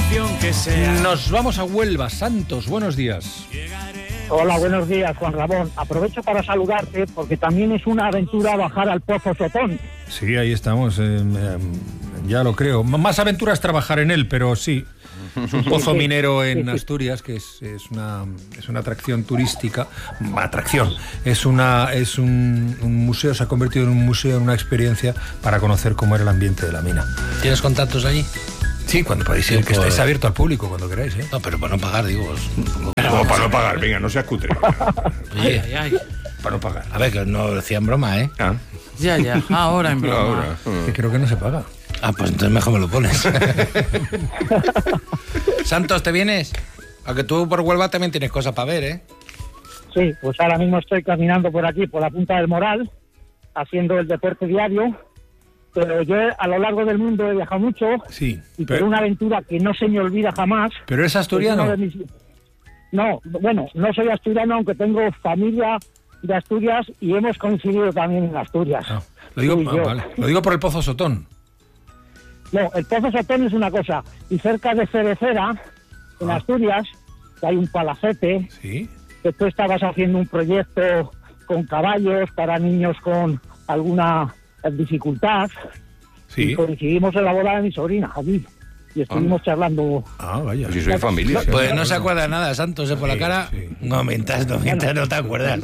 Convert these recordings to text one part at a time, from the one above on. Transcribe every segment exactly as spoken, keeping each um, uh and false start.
canción que sea. Nos vamos a Huelva. Santos, buenos días. Hola, buenos días, Juan Ramón. Aprovecho para saludarte porque también es una aventura bajar al Pozo Sotón. Sí, ahí estamos, eh, eh, ya lo creo. M- Más aventura es trabajar en él, pero sí. Es un pozo Sí, sí. minero en Sí, sí. Asturias, que es, es, una, es una atracción turística. Atracción. Es, una, es un, un museo, se ha convertido en un museo, en una experiencia para conocer cómo era el ambiente de la mina. ¿Tienes contactos allí? Sí, cuando podéis ir, Sí, que pues- estáis abierto al público cuando queráis, ¿eh? No, pero para no pagar, digo. es un poco- No, para no pagar, venga, no seas cutre. Oye, Ay, ay, Para no pagar. a ver, que no decía en broma, ¿eh? Ah, ya, ya, ahora en broma. ahora. Que creo que no se paga. Ah, pues entonces mejor me lo pones. Santos, ¿te vienes? Aunque tú por Huelva también tienes cosas para ver, ¿eh? Sí, pues ahora mismo estoy caminando por aquí, por la Punta del Moral, haciendo el deporte diario, pero yo a lo largo del mundo he viajado mucho Sí, y por pero, una aventura que no se me olvida jamás. pero eres es asturiano. uno de mis- No, bueno, no soy asturiano, aunque tengo familia de Asturias y hemos coincidido también en Asturias. Ah, lo, digo, Tú y ah, yo. vale. Lo digo por el Pozo Sotón. No, el Pozo Sotón es una cosa, y cerca de Cerecera, en Ah. Asturias, que hay un palacete, Sí. que tú estabas haciendo un proyecto con caballos para niños con alguna eh, dificultad, Sí. y coincidimos en la boda de mi sobrina, allí, y estuvimos charlando. Ah, vaya. Pues si soy familia. Pues no se acuerda nada, Santos, ¿eh? Por la Sí, cara. sí. No mientas, no mientas, no te acuerdas.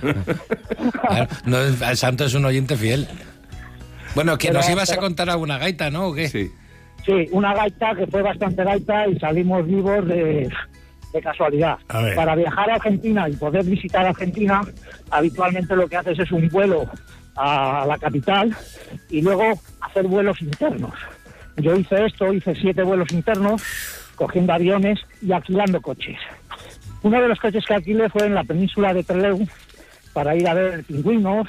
Claro, no, el Santos es un oyente fiel. Bueno, que Pero- nos ibas a pero- contar alguna gaita, ¿no? ¿O qué? Sí. Sí, una gaita que fue bastante gaita y salimos vivos de, de casualidad. A ver. Para viajar a Argentina y poder visitar Argentina, habitualmente lo que haces es un vuelo a la capital y luego hacer vuelos internos. Yo hice esto, hice siete vuelos internos, cogiendo aviones y alquilando coches. Uno de los coches que alquilé fue en la península de Trelew para ir a ver pingüinos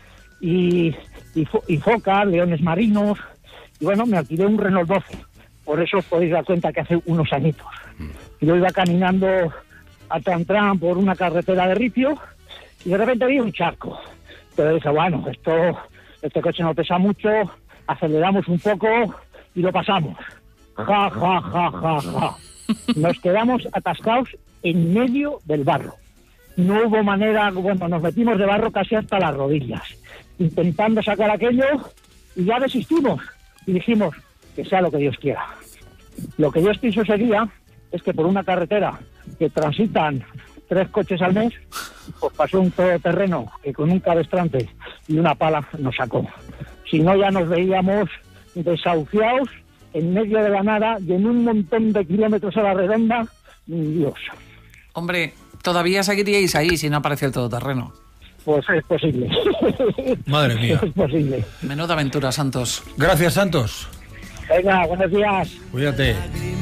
y, y, fo- y focas, leones marinos. Y bueno, me alquilé un Renault doce. Por eso os podéis dar cuenta que hace unos añitos. Y yo iba caminando a Tran por una carretera de ripio y de repente vi un charco. Pero dije, bueno, esto, este coche no pesa mucho, aceleramos un poco y lo pasamos. Ja, ja, ja, ja, ja. Nos quedamos atascados en medio del barro. No hubo manera, bueno, nos metimos de barro casi hasta las rodillas, intentando sacar aquello y ya desistimos. Y dijimos, que sea lo que Dios quiera. Lo que Dios quiso ese día es que por una carretera que transitan tres coches al mes, pues pasó un todoterreno que con un cabestrante y una pala nos sacó. Si no, ya nos veíamos desahuciados en medio de la nada y en un montón de kilómetros a la redonda. Dios, Hombre, todavía seguiríais ahí si no aparece el todoterreno. pues es posible. Madre mía. Es posible. Menuda aventura, Santos. Gracias, Santos. Venga, buenos días. Cuídate.